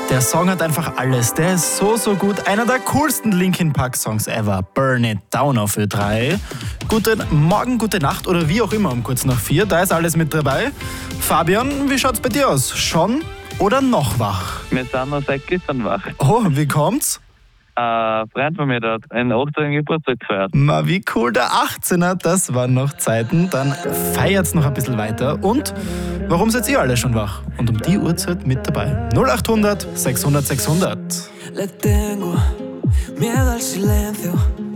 Der Song hat einfach alles. Der ist so, so gut. Einer der coolsten Linkin Park Songs ever. Burn It Down auf Ö3. Guten Morgen, gute Nacht oder wie auch immer um kurz nach 4. Da ist alles mit dabei. Fabian, wie schaut's bei dir aus? Schon oder noch wach? Wir sind noch seit gestern wach. Oh, wie kommt's? Ein Freund von mir, der hat einen 18. Geburtstag gefeiert. Ma, wie cool, der 18er, das waren noch Zeiten. Dann feiert's noch ein bisschen weiter. Und warum seid ihr alle schon wach? Und um die Uhrzeit mit dabei. 0800 600 600. Le tengo miedo al silencio.